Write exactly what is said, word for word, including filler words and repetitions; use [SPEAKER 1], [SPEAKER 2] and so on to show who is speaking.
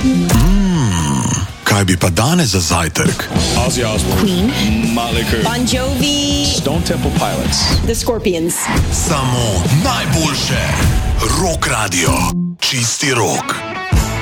[SPEAKER 1] Mmm, kaj bi pa danes za zajtrk?
[SPEAKER 2] Ozzy Osbourne,
[SPEAKER 3] Queen,
[SPEAKER 2] Motley Crue,
[SPEAKER 3] Bon Jovi,
[SPEAKER 2] Stone Temple Pilots,
[SPEAKER 3] The Scorpions.
[SPEAKER 1] Samo najboljše. Rock Radio. Čisti rok.